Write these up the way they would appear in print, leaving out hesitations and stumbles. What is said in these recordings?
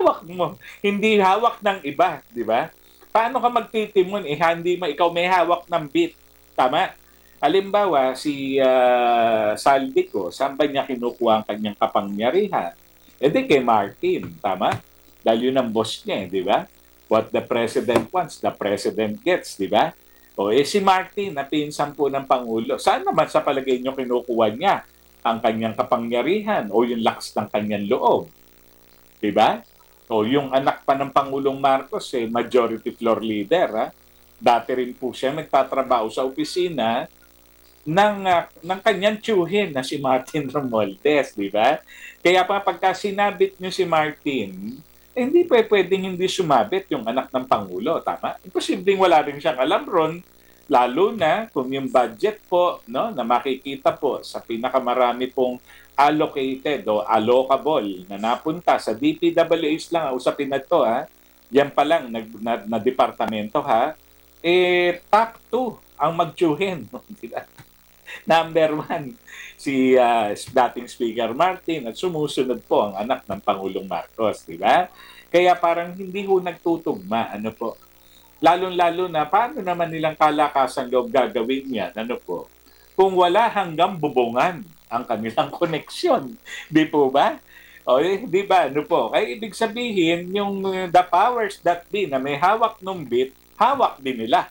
hawak mo, hindi hawak ng iba, di ba? Paano ka magtitimon hindi mo ikaw may hawak ng beat, tama? Halimbawa, si Saldico, saan ba niya kinukuha ang kanyang kapangyarihan? E di kay Martin, tama? Dahil yun ang boss niya, di ba? What the president wants, the president gets, di ba? O si Martin, na pinsan po ng Pangulo, saan naman sa palagay niyo kinukuha niya ang kanyang kapangyarihan o yung lakas ng kanyang loob? Di ba? O yung anak pa ng Pangulong Marcos, majority floor leader. Ha? Dati rin po siya nagtatrabaho sa opisina ng kanyang tiyuhin na si Martin Romualdez, di ba? Kaya pa pagka sinabit niyo si Martin, hindi pwedeng hindi sumabit yung anak ng Pangulo, tama? Imposibleng wala rin siyang alam ron, lalo na kung yung budget po no, na makikita po sa pinakamarami pong allocated o allocable na napunta sa DPWH lang, usapin na to ha, yan pa lang na departamento ha, top 2 ang magtsuhin. Number 1, si dating Speaker Martin at sumusunod po ang anak ng Pangulong Marcos, di ba? Kaya parang hindi ho nagtutugma, ano po. Lalong-lalo na, paano naman nilang kalakasan loob gagawin yan, ano po? Kung wala hanggang bubungan ang kanilang koneksyon, di po ba? O, di ba, ano po? Kaya ibig sabihin, yung the powers that be na may hawak ng bit, hawak din nila.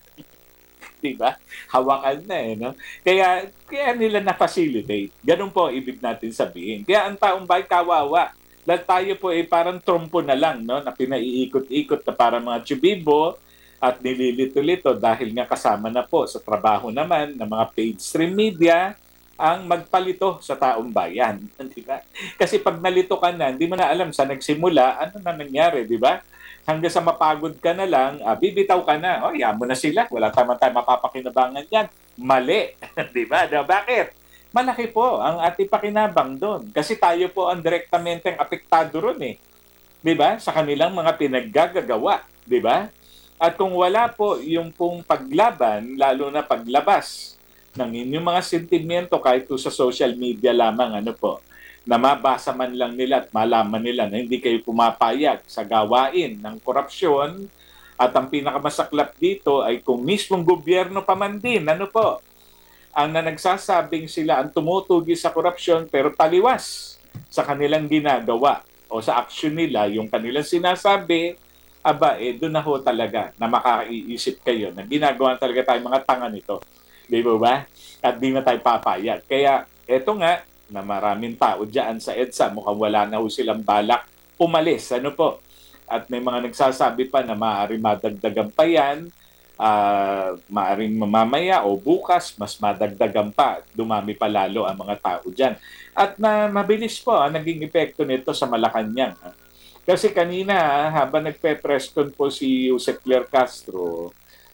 Di ba? Hawakan na no? Kaya nila na-facilitate. Ganun po ibig natin sabihin. Kaya ang taong bahay kawawa. Dahil tayo po parang trompo na lang, no? Na pinaiikot-ikot na para mga tsubibo at nililito-lito dahil nga kasama na po sa trabaho naman ng mga paid stream media ang magpalito sa taong bayan. Di ba? Kasi pag nalito ka na, hindi mo na alam sa nagsimula, ano na nangyari, di ba? Hanggang sa mapagod ka na lang, bibitaw ka na. O, yan mo na sila. Wala tayo mapapakinabangan yan. Mali. Di ba? Bakit? Malaki po ang ating pakinabang doon. Kasi tayo po ang direktamente apektado ron eh. Di ba? Sa kanilang mga pinaggagawa. Di ba? At kung wala po yung pong paglaban, lalo na paglabas ng inyong mga sentimiento kahit sa social media lamang, ano po, na mabasa man lang nila at malaman nila na hindi kayo pumapayag sa gawain ng korupsyon. At ang pinakamasaklap dito ay kung mismong gobyerno pa man din, ano po, ang nagsasabing sila ang tumutugi sa korupsyon pero taliwas sa kanilang ginagawa o sa aksyon nila, yung kanilang sinasabi, doon na ho talaga na makaiisip kayo na ginagawa talaga tayo mga tanga nito. Di ba? At di na tayo papayag. Kaya eto nga, na maraming tao dyan sa EDSA, mukhang wala na ho silang balak umalis. Ano po? At may mga nagsasabi pa na maaari madagdagan pa yan, maaaring mamamaya o bukas, mas madagdagan pa, dumami pa lalo ang mga tao dyan. At na mabilis po naging epekto nito sa Malacanang. Kasi kanina, habang nagpe-press con po si Jose Claire Castro,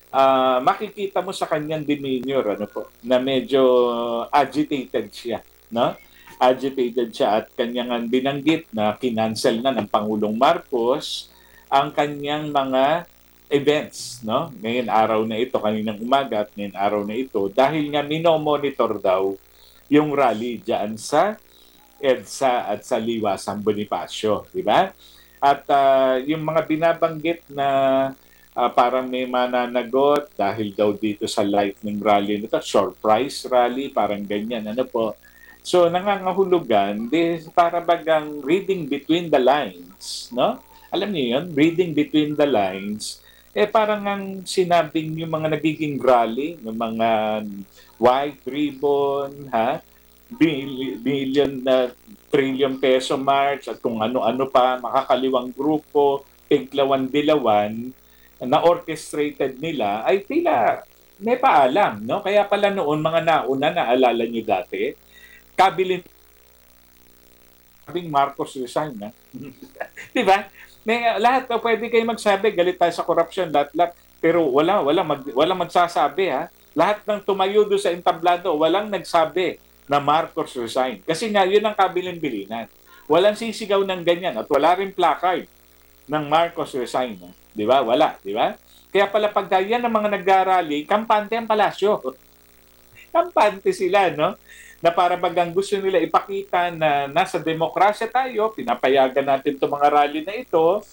makikita mo sa kanyang demeanor ano po, na medyo agitated siya, no? Agitated siya at kanyang binanggit na kinancel na ng Pangulong Marcos ang kanyang mga events, no? Ngayon araw na ito, kaninang umaga at ngayon araw na ito, dahil nga minomonitor daw yung rally diyan sa EDSA at sa Liwasang Bonifacio, di ba? At yung mga binabanggit na parang may mananagot dahil daw dito sa lightning rally nito, surprise rally, parang ganyan, ano po. So nangangahulugan, para bagang reading between the lines, no? Alam niyo yun, reading between the lines, parang ang sinabing yung mga nagiging rally, yung mga white ribbon, billion na trillion peso march at kung ano-ano pa, makakaliwang grupo, piglawan-dilawan, na orchestrated nila, ay tila may paalam, no? Kaya pala noon, mga nauna, naalala nyo dati, kabilin sabing Marcos resign na. Di ba? Lahat pwede kayo magsabi, galit tayo sa corruption, lahat. Pero wala magsasabi ha. Lahat ng tumayo doon sa entablado, walang nagsabi na Marcos resign. Kasi nga, yun ang kabilin-bilinan. Walang sisigaw ng ganyan at wala rin placard ng Marcos resign. Di ba? Wala. Di ba? Kaya pala pag yan ng mga nag-arali, kampante ang palasyo. Kampante sila, no? Na para bagang gusto nila ipakita na nasa demokrasya tayo, pinapayagan natin itong mga rally na ito,